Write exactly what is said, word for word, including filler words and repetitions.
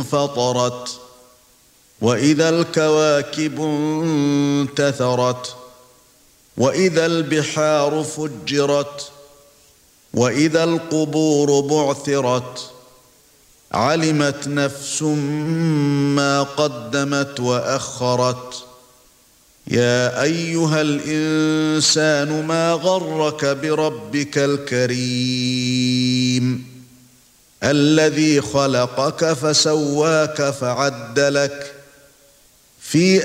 انفطرت وإذا الكواكب انتثرت وإذا البحار فجرت وإذا القبور بعثرت علمت نفس ما قدمت وأخرت يا أيها الإنسان ما غرك بربك الكريم الذي خلقك فسواك فعدلك في